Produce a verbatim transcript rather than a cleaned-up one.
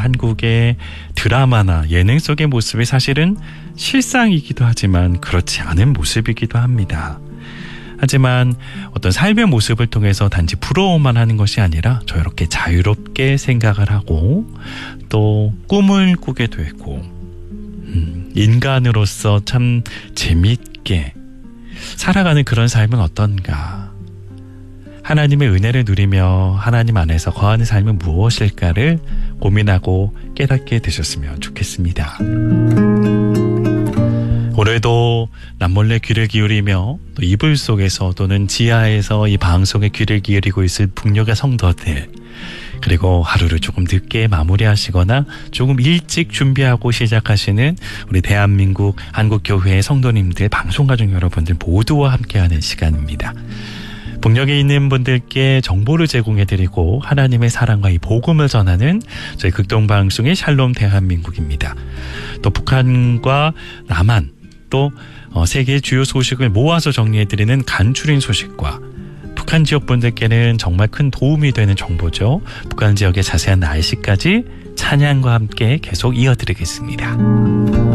한국의 드라마나 예능 속의 모습이 사실은 실상이기도 하지만 그렇지 않은 모습이기도 합니다. 하지만 어떤 삶의 모습을 통해서 단지 부러워만 하는 것이 아니라 저렇게 자유롭게 생각을 하고 또 꿈을 꾸게 되고 음, 인간으로서 참 재미있게 살아가는 그런 삶은 어떤가? 하나님의 은혜를 누리며 하나님 안에서 거하는 삶은 무엇일까를 고민하고 깨닫게 되셨으면 좋겠습니다. 올해도 남몰래 귀를 기울이며 또 이불 속에서 또는 지하에서 이 방송에 귀를 기울이고 있을 북녘의 성도들, 그리고 하루를 조금 늦게 마무리하시거나 조금 일찍 준비하고 시작하시는 우리 대한민국 한국교회의 성도님들, 방송가족 여러분들 모두와 함께하는 시간입니다. 북녘에 있는 분들께 정보를 제공해드리고 하나님의 사랑과 이 복음을 전하는 저희 극동방송의 샬롬 대한민국입니다. 또 북한과 남한 또 세계의 주요 소식을 모아서 정리해드리는 간추린 소식과 북한 지역 분들께는 정말 큰 도움이 되는 정보죠. 북한 지역의 자세한 날씨까지 찬양과 함께 계속 이어드리겠습니다.